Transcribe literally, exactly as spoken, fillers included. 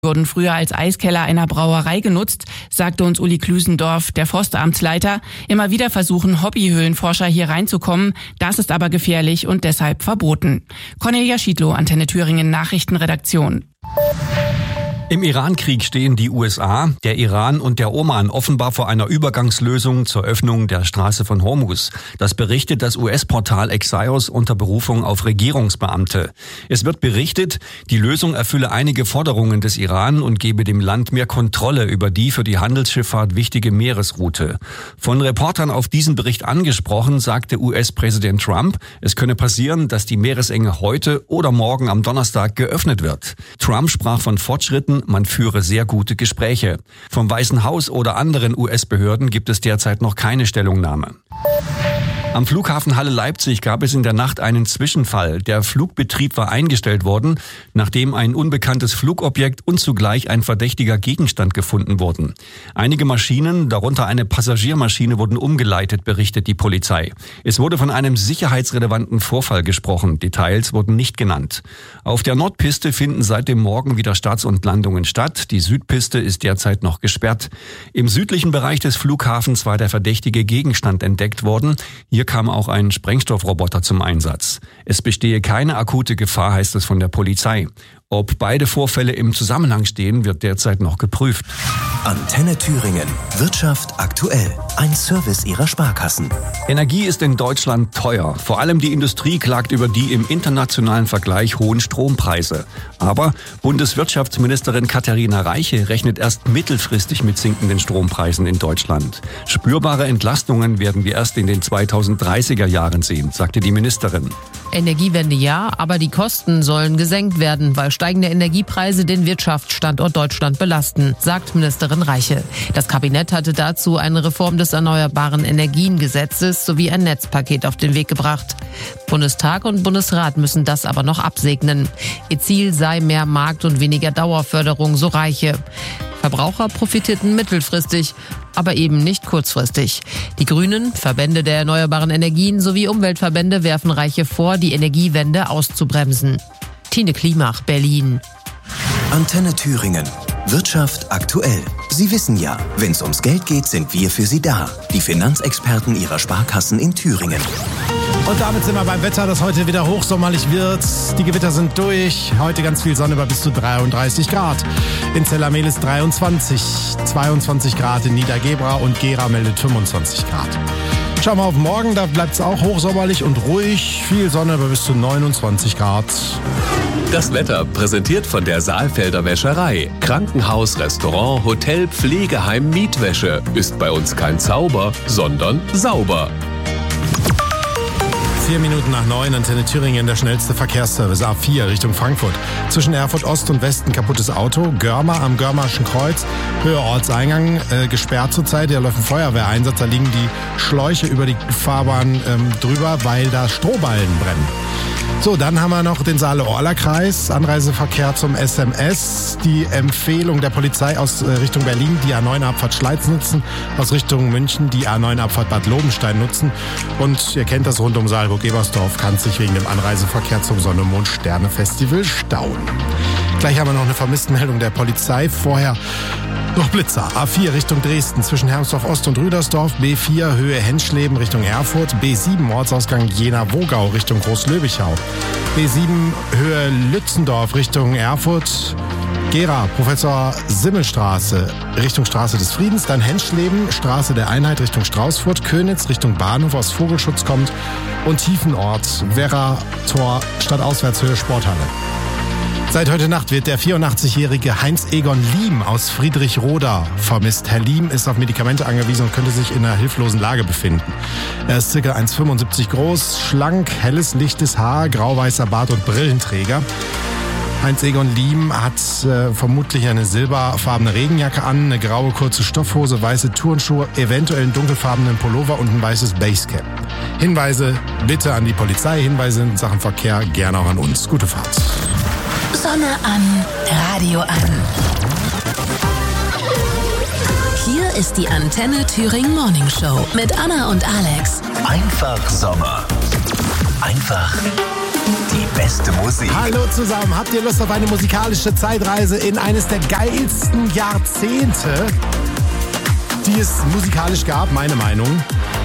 wurden früher als Eiskeller einer Brauerei genutzt, sagte uns Uli Klüsendorf, der Forstamtsleiter. Immer wieder versuchen Hobbyhöhlenforscher hier reinzukommen. Das ist aber gefährlich und deshalb verboten. Cornelia Schiedlow, Antenne Thüringen Nachrichtenredaktion. Im Iran-Krieg stehen die U S A, der Iran und der Oman offenbar vor einer Übergangslösung zur Öffnung der Straße von Hormuz. Das berichtet das U S-Portal Axios unter Berufung auf Regierungsbeamte. Es wird berichtet, die Lösung erfülle einige Forderungen des Iran und gebe dem Land mehr Kontrolle über die für die Handelsschifffahrt wichtige Meeresroute. Von Reportern auf diesen Bericht angesprochen, sagte U S-Präsident Trump, es könne passieren, dass die Meeresenge heute oder morgen am Donnerstag geöffnet wird. Trump sprach von Fortschritten, man führe sehr gute Gespräche. Vom Weißen Haus oder anderen U S-Behörden gibt es derzeit noch keine Stellungnahme. Am Flughafen Halle-Leipzig gab es in der Nacht einen Zwischenfall. Der Flugbetrieb war eingestellt worden, nachdem ein unbekanntes Flugobjekt und zugleich ein verdächtiger Gegenstand gefunden wurden. Einige Maschinen, darunter eine Passagiermaschine, wurden umgeleitet, berichtet die Polizei. Es wurde von einem sicherheitsrelevanten Vorfall gesprochen. Details wurden nicht genannt. Auf der Nordpiste finden seit dem Morgen wieder Starts und Landungen statt. Die Südpiste ist derzeit noch gesperrt. Im südlichen Bereich des Flughafens war der verdächtige Gegenstand entdeckt worden. Hier kam auch ein Sprengstoffroboter zum Einsatz. Es bestehe keine akute Gefahr, heißt es von der Polizei. Ob beide Vorfälle im Zusammenhang stehen, wird derzeit noch geprüft. Antenne Thüringen. Wirtschaft aktuell. Ein Service ihrer Sparkassen. Energie ist in Deutschland teuer. Vor allem die Industrie klagt über die im internationalen Vergleich hohen Strompreise. Aber Bundeswirtschaftsministerin Katharina Reiche rechnet erst mittelfristig mit sinkenden Strompreisen in Deutschland. Spürbare Entlastungen werden wir erst in den zweitausenddreißiger Jahren sehen, sagte die Ministerin. Energiewende ja, aber die Kosten sollen gesenkt werden, weil steigende Energiepreise den Wirtschaftsstandort Deutschland belasten, sagt Ministerin Reiche. Das Kabinett hatte dazu eine Reform des Erneuerbaren Energiengesetzes sowie ein Netzpaket auf den Weg gebracht. Bundestag und Bundesrat müssen das aber noch absegnen. Ihr Ziel sei mehr Markt- und weniger Dauerförderung, so Reiche. Verbraucher profitierten mittelfristig, aber eben nicht kurzfristig. Die Grünen, Verbände der erneuerbaren Energien sowie Umweltverbände werfen Reiche vor, die Energiewende auszubremsen. Tine Klimach, Berlin. Antenne Thüringen. Wirtschaft aktuell. Sie wissen ja, wenn es ums Geld geht, sind wir für Sie da. Die Finanzexperten Ihrer Sparkassen in Thüringen. Und damit sind wir beim Wetter, das heute wieder hochsommerlich wird. Die Gewitter sind durch. Heute ganz viel Sonne bei bis zu dreiunddreißig Grad. In Zellermehl dreiundzwanzig, zweiundzwanzig Grad in Niedergebra und Gera meldet fünfundzwanzig Grad. Schauen wir auf morgen, da bleibt es auch hochsommerlich und ruhig. Viel Sonne bei bis zu neunundzwanzig Grad. Das Wetter präsentiert von der Saalfelder Wäscherei. Krankenhaus, Restaurant, Hotel, Pflegeheim, Mietwäsche. Ist bei uns kein Zauber, sondern sauber. Vier Minuten nach neun, Antenne Thüringen, der schnellste Verkehrsservice A vier Richtung Frankfurt. Zwischen Erfurt Ost und Westen kaputtes Auto, Görmer am Görmerschen Kreuz, Höhe Ortseingang, äh, gesperrt zurzeit, da läuft ein Feuerwehreinsatz, da liegen die Schläuche über die Fahrbahn ähm, drüber, weil da Strohballen brennen. So, dann haben wir noch den Saale-Orla-Kreis, Anreiseverkehr zum S M S, die Empfehlung der Polizei aus äh, Richtung Berlin, die A neun Abfahrt Schleiz nutzen, aus Richtung München die A neun Abfahrt Bad Lobenstein nutzen und ihr kennt das rund um Saalburg-Ebersdorf, kann sich wegen dem Anreiseverkehr zum Sonne-Mond-Sterne-Festival stauen. Gleich haben wir noch eine Vermisstenmeldung der Polizei, vorher noch Blitzer. A vier Richtung Dresden zwischen Hermsdorf Ost und Rüdersdorf, B vier Höhe Henschleben Richtung Erfurt, B sieben Ortsausgang Jena-Wogau Richtung Großlöbichau, B sieben Höhe Lützendorf Richtung Erfurt, Gera Professor Simmelstraße Richtung Straße des Friedens, dann Henschleben Straße der Einheit Richtung Straußfurt, Könitz Richtung Bahnhof aus Vogelschutz kommt und Tiefenort Werra Tor Stadtauswärtshöhe Sporthalle. Seit heute Nacht wird der vierundachtzigjährige Heinz-Egon Liem aus Friedrichroda vermisst. Herr Liem ist auf Medikamente angewiesen und könnte sich in einer hilflosen Lage befinden. Er ist ca. eins Komma fünfundsiebzig groß, schlank, helles, lichtes Haar, grau-weißer Bart und Brillenträger. Heinz-Egon Liem hat äh, vermutlich eine silberfarbene Regenjacke an, eine graue kurze Stoffhose, weiße Turnschuhe, eventuell einen dunkelfarbenen Pullover und ein weißes Basecap. Hinweise bitte an die Polizei, Hinweise in Sachen Verkehr gerne auch an uns. Gute Fahrt. Sonne an, Radio an. Hier ist die Antenne Thüringen Morning Show mit Anna und Alex. Einfach Sommer. Einfach Die beste Musik. Hallo zusammen, habt ihr Lust auf eine musikalische Zeitreise in eines der geilsten Jahrzehnte, die es musikalisch gab, meine Meinung?